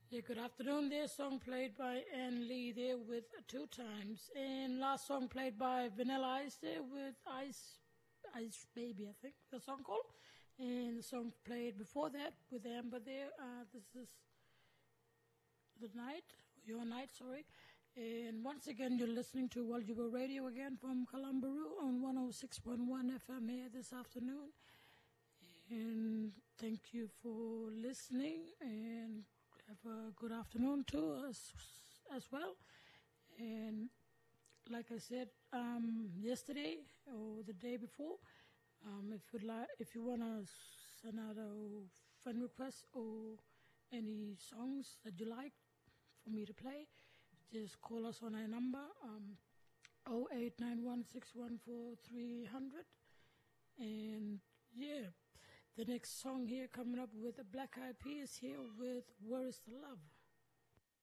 Yeah, good afternoon there. Song played by Ann Lee there with Two Times. And last song played by Vanilla Ice there with Ice Baby, I think the song called. And the song played before that with Amber there. This is the night, your night, sorry. And once again, you're listening to Waljibo Radio again from Kalambaroo on 106.1 FM here this afternoon. And thank you for listening and have a good afternoon to us as well. And like I said yesterday or the day before, if you want to send out a friend request or any songs that you like for me to play, just call us on our number 0891614300. And yeah, the next song here coming up with the Black Eyed Peas here with Where Is the Love?